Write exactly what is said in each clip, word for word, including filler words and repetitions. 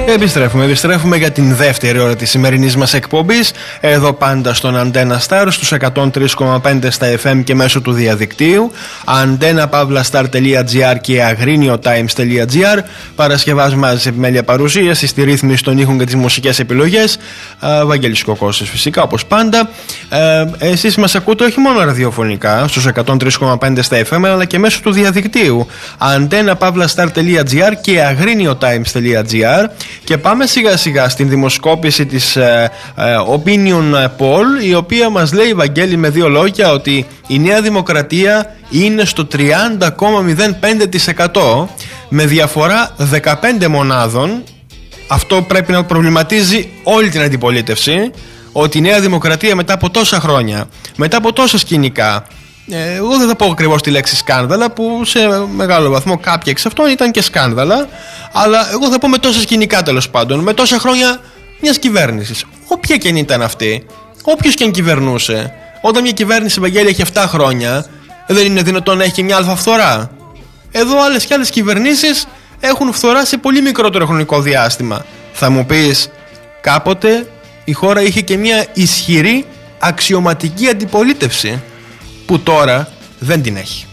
Επιστρέφουμε, επιστρέφουμε για την δεύτερη ώρα της σημερινής μας εκπομπής. Εδώ πάντα στον Antenna Star, στους εκατόν τρία κόμμα πέντε στα εφ εμ και μέσω του διαδικτύου. antenna pavla star τελεία gr και αγρίνιο times τελεία gr. Παρασκευάς μαζί επιμέλεια παρουσίαση, στη ρύθμιση των ήχων και τις μουσικές επιλογές. Βαγγέλης Κοκώσης φυσικά, όπως πάντα. Ε, εσείς μας ακούτε όχι μόνο ραδιοφωνικά στους εκατόν τρία κόμμα πέντε στα εφ εμ, αλλά και μέσω του διαδικτύου. antenna pavla star τελεία gr και αγρίνιο times τελεία gr. Και πάμε σιγά σιγά στην δημοσκόπηση της ε, ε, Opinion Poll, η οποία μας λέει, Βαγγέλη, με δύο λόγια, ότι η Νέα Δημοκρατία είναι στο τριάντα κόμμα μηδέν πέντε τοις εκατό με διαφορά δεκαπέντε μονάδων. Αυτό πρέπει να προβληματίζει όλη την αντιπολίτευση, ότι η Νέα Δημοκρατία μετά από τόσα χρόνια, μετά από τόσα σκηνικά, Ε, εγώ δεν θα πω ακριβώς τη λέξη σκάνδαλα, που σε μεγάλο βαθμό κάποια εξ αυτών ήταν και σκάνδαλα, αλλά εγώ θα πω με τόσα σκηνικά, τέλος πάντων, με τόσα χρόνια μιας κυβέρνησης, όποια και αν ήταν αυτή, όποιος και αν κυβερνούσε. Όταν μια κυβέρνηση, Βαγγέλη, έχει επτά χρόνια, δεν είναι δυνατόν να έχει και μια αλφα φθορά? Εδώ άλλες και άλλες κυβερνήσεις έχουν φθορά σε πολύ μικρότερο χρονικό διάστημα. Θα μου πεις, κάποτε η χώρα είχε και μια ισχυρή αξιωματική αντιπολίτευση, που τώρα δεν την έχει.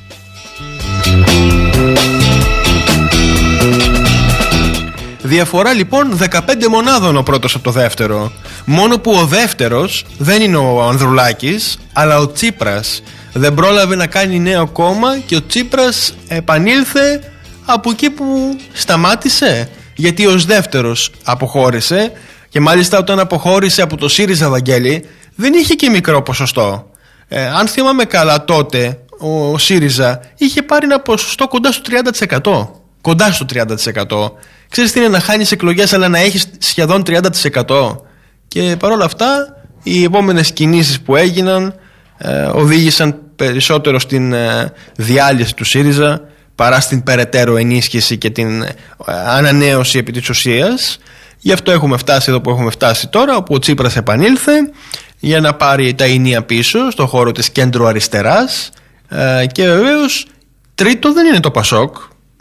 Διαφορά λοιπόν δεκαπέντε μονάδων ο πρώτος από το δεύτερο. Μόνο που ο δεύτερος δεν είναι ο Ανδρουλάκης, αλλά ο Τσίπρας. Δεν πρόλαβε να κάνει νέο κόμμα και ο Τσίπρας επανήλθε από εκεί που σταμάτησε, γιατί ως δεύτερος αποχώρησε, και μάλιστα όταν αποχώρησε από το ΣΥΡΙΖΑ, Βαγγέλη, δεν είχε και μικρό ποσοστό. Ε, αν θυμάμαι καλά, τότε ο, ο ΣΥΡΙΖΑ είχε πάρει ένα ποσοστό κοντά στο τριάντα τοις εκατό. Κοντά στο τριάντα τοις εκατό. Ξέρεις τι είναι να χάνεις εκλογές αλλά να έχεις σχεδόν τριάντα τοις εκατό? Και παρόλα αυτά οι επόμενες κινήσεις που έγιναν ε, οδήγησαν περισσότερο στην ε, διάλυση του ΣΥΡΙΖΑ παρά στην περαιτέρω ενίσχυση και την ε, ανανέωση επί της ουσίας. Γι' αυτό έχουμε φτάσει εδώ που έχουμε φτάσει τώρα, όπου ο Τσίπρας επανήλθε για να πάρει τα ηνία πίσω στο χώρο της κέντρου αριστεράς, ε, και βεβαίως τρίτο δεν είναι το Πασόκ.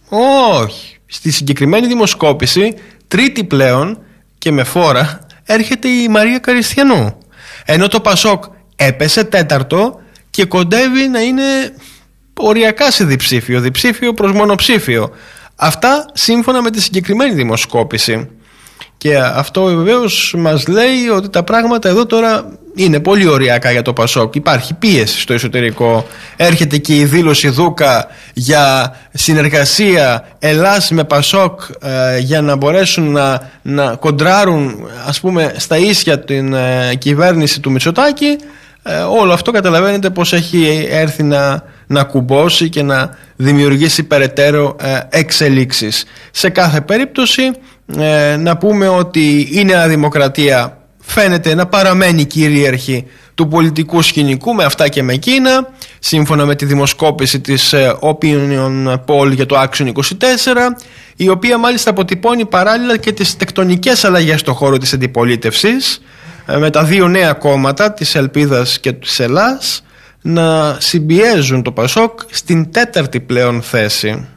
Όχι. Στη συγκεκριμένη δημοσκόπηση τρίτη πλέον και με φόρα έρχεται η Μαρία Καριστιανού, ενώ το Πασόκ έπεσε τέταρτο και κοντεύει να είναι οριακά σε διψήφιο, διψήφιο προς μονοψήφιο. Αυτά σύμφωνα με τη συγκεκριμένη δημοσκόπηση. Και αυτό βεβαίως μας λέει ότι τα πράγματα εδώ τώρα είναι πολύ ωριακά για το Πασόκ. Υπάρχει πίεση στο εσωτερικό. Έρχεται και η δήλωση Δούκα για συνεργασία Ελλάς με Πασόκ, ε, για να μπορέσουν να, να κοντράρουν, ας πούμε, στα ίσια την ε, κυβέρνηση του Μητσοτάκη. Ε, όλο αυτό καταλαβαίνετε πως έχει έρθει να, να κουμπώσει και να δημιουργήσει περαιτέρω ε, εξελίξεις. Σε κάθε περίπτωση ε, να πούμε ότι η Νέα Δημοκρατία φαίνεται να παραμένει κυρίαρχη του πολιτικού σκηνικού με αυτά και με εκείνα, σύμφωνα με τη δημοσκόπηση της ε, Opinion Poll για το Action είκοσι τέσσερα, η οποία μάλιστα αποτυπώνει παράλληλα και τις τεκτονικές αλλαγές στον χώρο της αντιπολίτευσης, με τα δύο νέα κόμματα της Ελπίδας και της Ελλάς να συμπιέζουν το Πασόκ στην τέταρτη πλέον θέση.